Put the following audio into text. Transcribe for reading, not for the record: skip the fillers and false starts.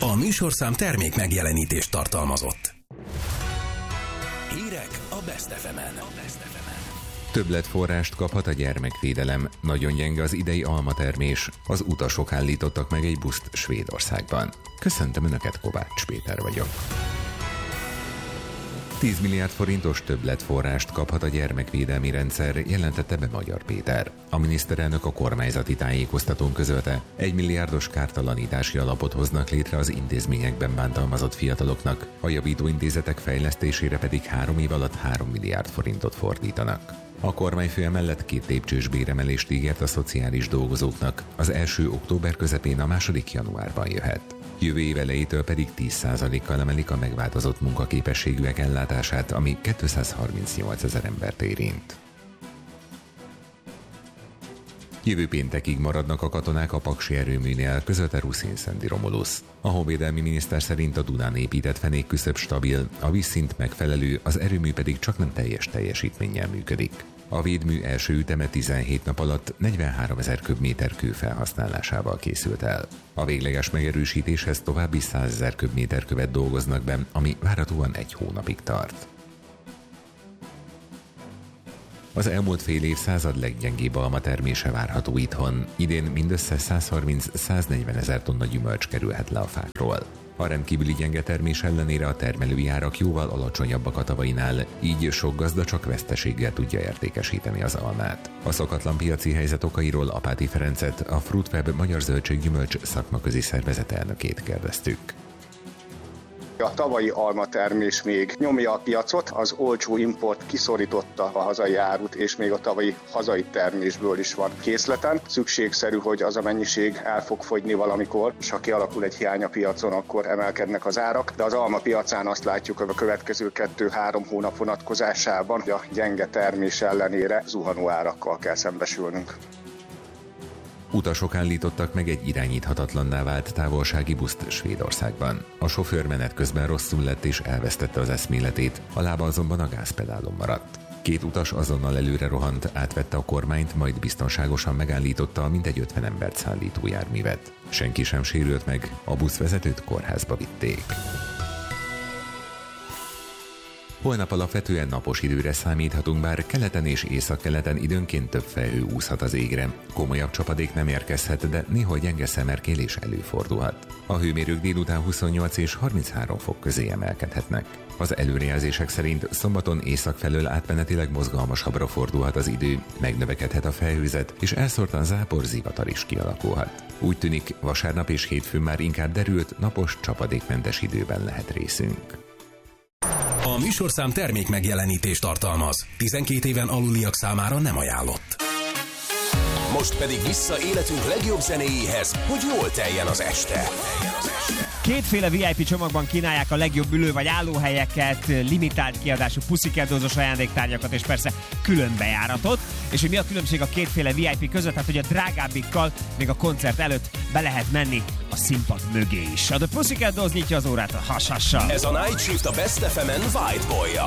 A műsorszám termék megjelenítést tartalmazott. Hírek a Best FM-en. Többletforrást kaphat a gyermekvédelem. Nagyon gyenge az idei almatermés. Az utasok állítottak meg egy buszt Svédországban. Köszöntöm Önöket, Kovács Péter vagyok. 10 milliárd forintos többletforrást kaphat a gyermekvédelmi rendszer, jelentette be Magyar Péter. A miniszterelnök a kormányzati tájékoztatón közölte, 1 milliárdos kártalanítási alapot hoznak létre az intézményekben bántalmazott fiataloknak, a javítóintézetek fejlesztésére pedig 3 év alatt 3 milliárd forintot fordítanak. A kormányfő emellett 2 lépcsős béremelést ígért a szociális dolgozóknak, az első október közepén, a második januárban jöhet. Jövő év elejétől pedig 10%-kal emelik a megváltozott munkaképességűek ellátását, ami 238 000 embert érint. Jövő péntekig maradnak a katonák a Paksi erőműnél, közölte Ruszin Szendi Romulusz. A honvédelmi miniszter szerint a Dunán épített fenékküszöb stabil, a vízszint megfelelő, az erőmű pedig csaknem teljes teljesítménnyel működik. A védmű első üteme 17 nap alatt 43 000 köbméter kő felhasználásával készült el. A végleges megerősítéshez további 100 000 köbméter követ dolgoznak be, ami várhatóan 1 hónapig tart. Az elmúlt fél évszázad leggyengébb almatermése várható itthon. Idén mindössze 130-140 000 tonna gyümölcs kerülhet le a fákról. A rendkívüli gyenge termés ellenére a termelői árak jóval alacsonyabbak a tavainál, így sok gazda csak veszteséggel tudja értékesíteni az almát. A szokatlan piaci helyzet okairól Apáti Ferencet, a Fruitweb Magyar Zöldséggyümölcs szakmaközi szervezet elnökét kérdeztük. A tavalyi almatermés még nyomja a piacot, az olcsó import kiszorította a hazai árut, és még a tavalyi hazai termésből is van készleten. Szükségszerű, hogy az a mennyiség el fog fogyni valamikor, és ha kialakul egy hiány a piacon, akkor emelkednek az árak. De az alma piacán azt látjuk, hogy a következő 2-3 hónap vonatkozásában, hogy a gyenge termés ellenére zuhanó árakkal kell szembesülnünk. Utasok állítottak meg egy irányíthatatlanná vált távolsági buszt Svédországban. A sofőr menet közben rosszul lett és elvesztette az eszméletét, a lába azonban a gázpedálon maradt. 2 utas azonnal előre rohant, átvette a kormányt, majd biztonságosan megállította a mintegy 50 embert szállító járművet. Senki sem sérült meg, a buszvezetőt kórházba vitték. Holnap alapvetően napos időre számíthatunk, bár keleten és északkeleten időnként több felhő úszhat az égre. Komolyabb csapadék nem érkezhet, de néhol gyenge szemerkélés előfordulhat. A hőmérők délután 28 és 33 fok közé emelkedhetnek. Az előrejelzések szerint szombaton észak felől átmenetileg mozgalmasabbra fordulhat az idő, megnövekedhet a felhőzet, és elszórtan zápor, zivatar is kialakulhat. Úgy tűnik, vasárnap és hétfőn már inkább derült, napos, csapadékmentes időben lehet részünk. A műsorszám termék megjelenítést tartalmaz. 12 éven aluliak számára nem ajánlott. Most pedig vissza életünk legjobb zenéjéhez, hogy jól teljen az este. Kétféle VIP csomagban kínálják a legjobb ülő- vagy állóhelyeket, limitált kiadású puszikedózós ajándéktárgyakat és persze külön bejáratot. És hogy mi a különbség a kétféle VIP között? Hát, hogy a drágábbikkal még a koncert előtt be lehet menni a színpad mögé is. A The Pussycat Dolls nyitja az órát a hasassal. Ez a Night Shift a Best FM-en White Boy-jal.